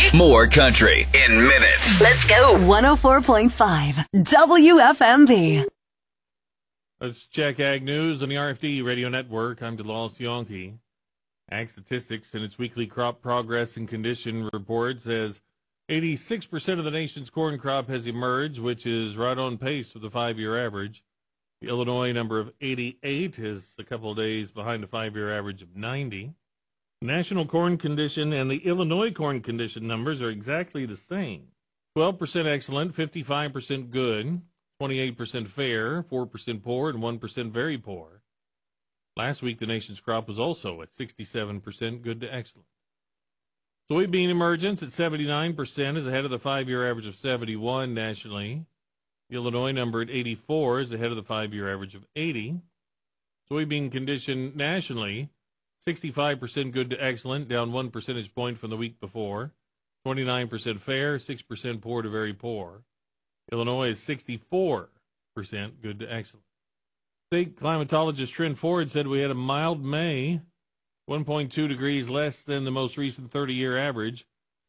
More country in minutes. Let's go. 104.5 WFMB. Let's check Ag News on the RFD Radio Network. I'm DeLawes Yonke. Ag Statistics in its weekly crop progress and condition report says 86% of the nation's corn crop has emerged, which is right on pace with the 5-year average. The Illinois number of 88 is a couple of days behind the 5-year average of 90. National corn condition and the Illinois corn condition numbers are exactly the same. 12% excellent, 55% good, 28% fair, 4% poor, and 1% very poor. Last week, the nation's crop was also at 67% good to excellent. Soybean emergence at 79% is ahead of the 5-year average of 71 nationally. The Illinois number at 84 is ahead of the 5-year average of 80. Soybean condition nationally, 65% good to excellent, down 1 percentage point from the week before. 29% fair, 6% poor to very poor. Illinois is 64% good to excellent. State climatologist Trent Ford said we had a mild May, 1.2 degrees less than the most recent 30-year average,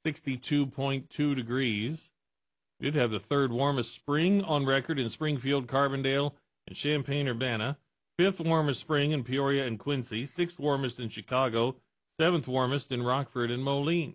62.2 degrees. We did have the third warmest spring on record in Springfield, Carbondale, and Champaign-Urbana. 5th warmest spring in Peoria and Quincy, 6th warmest in Chicago, 7th warmest in Rockford and Moline.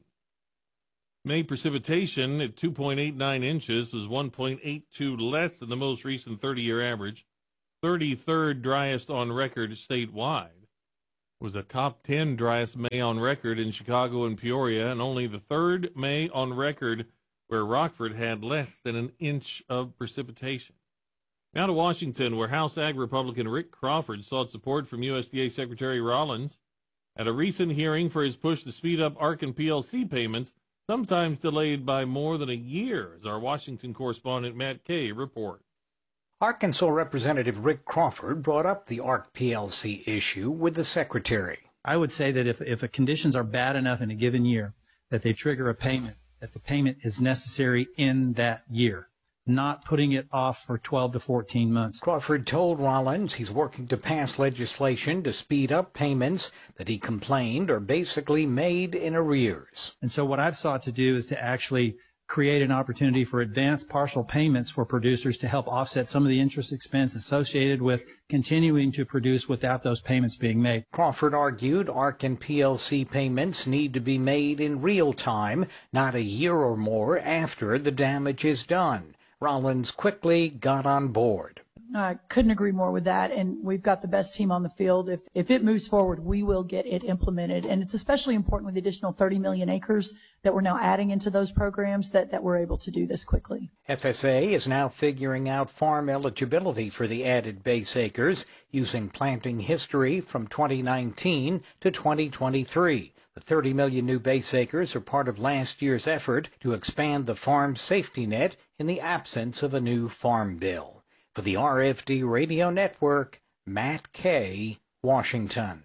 May precipitation at 2.89 inches was 1.82 less than the most recent 30-year average. 33rd driest on record statewide. It was the top 10 driest May on record in Chicago and Peoria, and only the 3rd May on record where Rockford had less than an inch of precipitation. Now to Washington, where House Ag Republican Rick Crawford sought support from USDA Secretary Rollins at a recent hearing for his push to speed up ARC and PLC payments, sometimes delayed by more than a year, as our Washington correspondent Matt Kay reports. Arkansas Representative Rick Crawford brought up the ARC PLC issue with the Secretary. I would say that if the conditions are bad enough in a given year that they trigger a payment, that the payment is necessary in that year, not putting it off for 12 to 14 months. Crawford told Rollins he's working to pass legislation to speed up payments that he complained are basically made in arrears. And so what I've sought to do is to actually create an opportunity for advanced partial payments for producers to help offset some of the interest expense associated with continuing to produce without those payments being made. Crawford argued ARC and PLC payments need to be made in real time, not a year or more after the damage is done. Rollins quickly got on board. I couldn't agree more with that, and we've got the best team on the field. If it moves forward, we will get it implemented, and it's especially important with the additional 30 million acres that we're now adding into those programs that we're able to do this quickly. FSA is now figuring out farm eligibility for the added base acres using planting history from 2019 to 2023. The 30 million new base acres are part of last year's effort to expand the farm safety net in the absence of a new farm bill. For the RFD Radio Network, Matt Kay, Washington.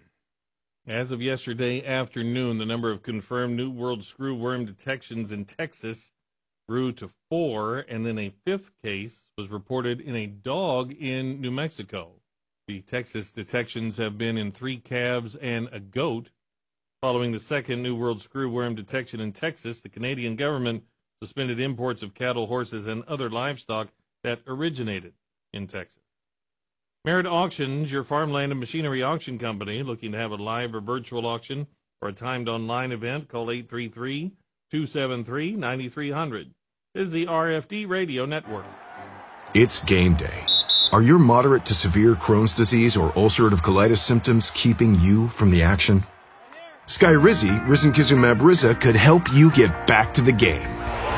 As of yesterday afternoon, the number of confirmed New World screwworm detections in Texas grew to 4, and then a 5th case was reported in a dog in New Mexico. The Texas detections have been in 3 calves and a goat. Following the second New World screwworm detection in Texas, the Canadian government suspended imports of cattle, horses, and other livestock that originated in Texas. Merit Auctions, your farmland and machinery auction company, looking to have a live or virtual auction or a timed online event, call 833-273-9300. This is the RFD Radio Network. It's game day. Are your moderate to severe Crohn's disease or ulcerative colitis symptoms keeping you from the action? Skyrizi, risankizumab Riza, could help you get back to the game.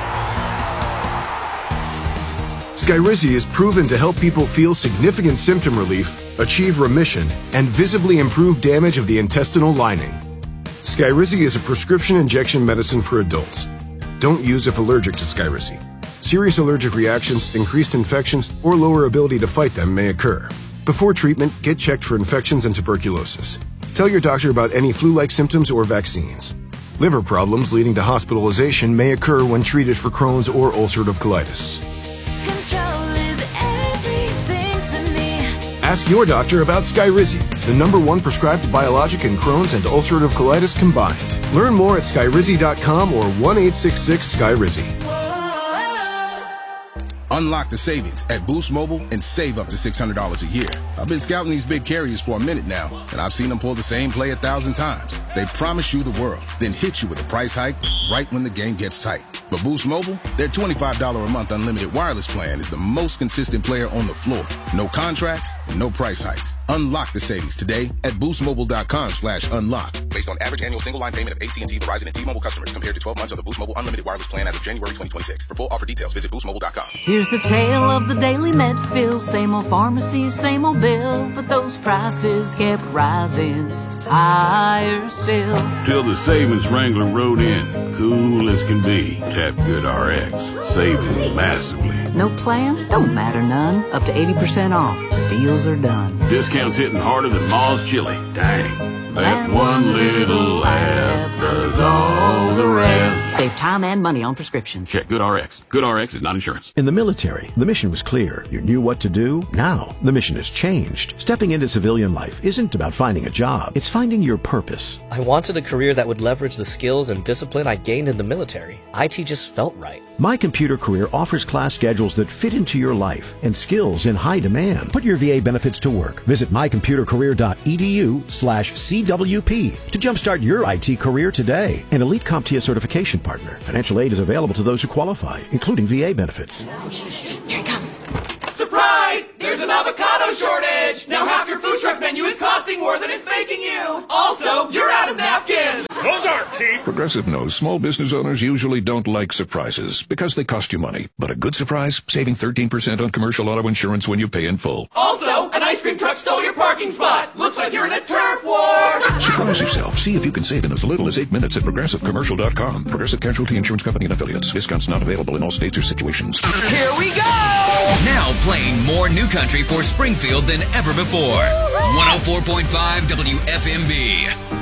Skyrizi is proven to help people feel significant symptom relief, achieve remission, and visibly improve damage of the intestinal lining. Skyrizi is a prescription injection medicine for adults. Don't use if allergic to Skyrizi. Serious allergic reactions, increased infections, or lower ability to fight them may occur. Before treatment, get checked for infections and tuberculosis. Tell your doctor about any flu-like symptoms or vaccines. Liver problems leading to hospitalization may occur when treated for Crohn's or ulcerative colitis. Ask your doctor about Skyrizi, the #1 prescribed biologic in Crohn's and ulcerative colitis combined. Learn more at skyrizzy.com or 1-866-SKY-RIZZY. Unlock the savings at Boost Mobile and save up to $600 a year. I've been scouting these big carriers for a minute now, and I've seen them pull the same play 1,000 times. They promise you the world, then hit you with a price hike right when the game gets tight. But Boost Mobile, their $25 a month unlimited wireless plan is the most consistent player on the floor. No contracts, no price hikes. Unlock the savings today at boostmobile.com/unlock. Based on average annual single line payment of AT&T, Verizon, and T-Mobile customers compared to 12 months of the Boost Mobile unlimited wireless plan as of January 2026. For full offer details, visit boostmobile.com. Here's the tale of the daily Medfield. Same old pharmacy, same old bill, but those prices kept rising higher still. Till the savings wrangler rode in, cool as can be. Tap GoodRx, saving massively. No plan? Don't matter none. Up to 80% off. Deals are done. Discounts hitting harder than Ma's chili. Dang. That one little app does all the rest. Save time and money on prescriptions. Check GoodRx. GoodRx is not insurance. In the military, the mission was clear. You knew what to do. Now, the mission has changed. Stepping into civilian life isn't about finding a job. It's finding your purpose. I wanted a career that would leverage the skills and discipline I gained in the military. IT just felt right. My Computer Career offers class schedules that fit into your life and skills in high demand. Put your VA benefits to work. Visit mycomputercareer.edu/CWP to jumpstart your IT career today. An elite CompTIA certification partner. Financial aid is available to those who qualify, including VA benefits. Here he comes. Surprise! There's an avocado shortage! Now half your food truck menu is costing more than it's making you! Also, you're out of napkins! Those aren't cheap! Progressive knows small business owners usually don't like surprises because they cost you money. But a good surprise? Saving 13% on commercial auto insurance when you pay in full. Also, an ice cream truck stole your parking spot! Looks like you're in a turf war! Surprise yourself. See if you can save in as little as 8 minutes at ProgressiveCommercial.com. Progressive Casualty Insurance Company and Affiliates. Discounts not available in all states or situations. Here we go! Now playing more new country for Springfield than ever before. 104.5 WFMB.